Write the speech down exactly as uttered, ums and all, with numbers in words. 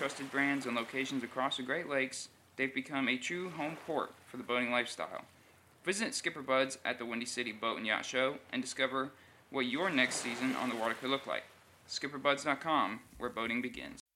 trusted brands and locations across the Great Lakes, they've become a true home port for the boating lifestyle. Visit Skipper Buds at the Windy City Boat and Yacht Show and discover what your next season on the water could look like. skipper buds dot com, where boating begins.